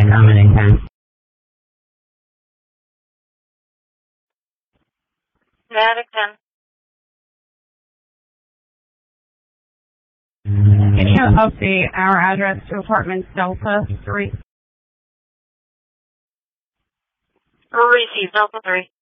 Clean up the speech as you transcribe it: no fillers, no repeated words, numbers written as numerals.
Vatican. Vatican. Can you update our address to apartments Delta 3? Receive Delta 3.